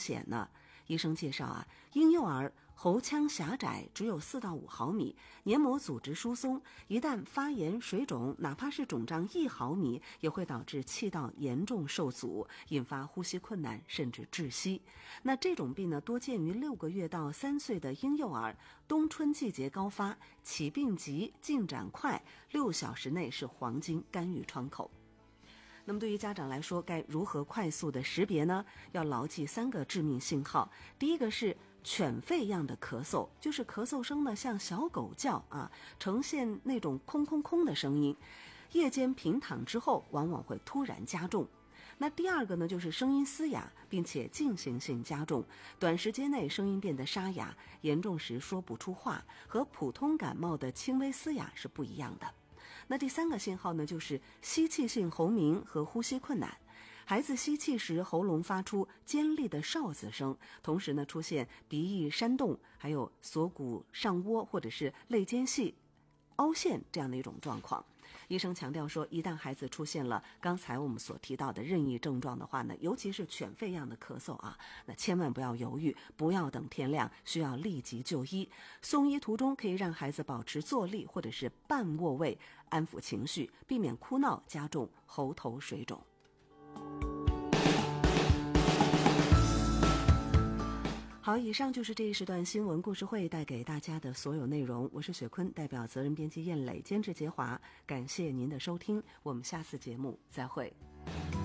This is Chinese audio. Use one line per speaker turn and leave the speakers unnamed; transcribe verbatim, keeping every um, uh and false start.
显呢？医生介绍啊，婴幼儿喉腔狭窄，只有四到五毫米，黏膜组织疏松，一旦发炎水肿，哪怕是肿胀一毫米，也会导致气道严重受阻，引发呼吸困难，甚至窒息。那这种病呢，多见于六个月到三岁的婴幼儿，冬春季节高发，起病急，进展快，六小时内是黄金干预窗口。那么对于家长来说，该如何快速的识别呢？要牢记三个致命信号。第一个是犬吠样的咳嗽，就是咳嗽声呢像小狗叫啊，呈现那种空空空的声音，夜间平躺之后往往会突然加重。那第二个呢，就是声音嘶哑，并且进行性加重，短时间内声音变得沙哑，严重时说不出话，和普通感冒的轻微嘶哑是不一样的。那第三个信号呢，就是吸气性喉鸣和呼吸困难。孩子吸气时喉咙发出尖利的哨子声，同时呢出现鼻翼扇动，还有锁骨上窝或者是肋间隙凹陷这样的一种状况。医生强调说，一旦孩子出现了刚才我们所提到的任意症状的话呢，尤其是犬吠样的咳嗽啊，那千万不要犹豫，不要等天亮，需要立即就医。送医途中可以让孩子保持坐立或者是半卧位，安抚情绪，避免哭闹加重喉头水肿。好，以上就是这一时段新闻故事会带给大家的所有内容。我是雪坤，代表责任编辑燕磊，监制杰华，感谢您的收听，我们下次节目再会。